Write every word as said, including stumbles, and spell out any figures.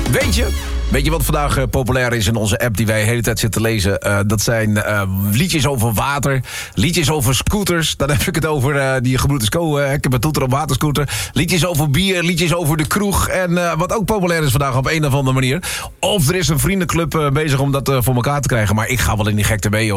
Weet je... Weet je wat vandaag uh, populair is in onze app die wij de hele tijd zitten lezen? Uh, dat zijn uh, liedjes over water, liedjes over scooters. Dan heb ik het over uh, die gebroeders Co. Uh, ik heb een toeter op waterscooter. Liedjes over bier, liedjes over de kroeg. En uh, wat ook populair is vandaag op een of andere manier. Of er is een vriendenclub uh, bezig om dat uh, voor elkaar te krijgen. Maar ik ga wel in die gekte mee, joh.